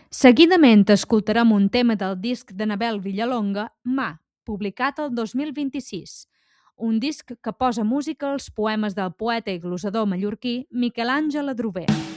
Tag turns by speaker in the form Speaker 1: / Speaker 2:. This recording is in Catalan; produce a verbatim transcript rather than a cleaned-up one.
Speaker 1: Seguidament escoltarem un tema del disc d'Anabel Villalonga, Mà, publicat el dos mil vint-i-sis, un disc que posa música als poemes del poeta i glosador mallorquí Miquel Àngel Adrover.